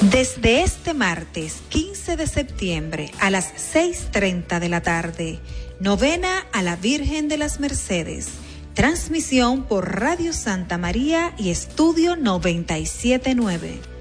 Desde este martes 15 de septiembre a las 6:30 de la tarde, novena a la Virgen de las Mercedes. Transmisión por Radio Santa María y Estudio 97.9.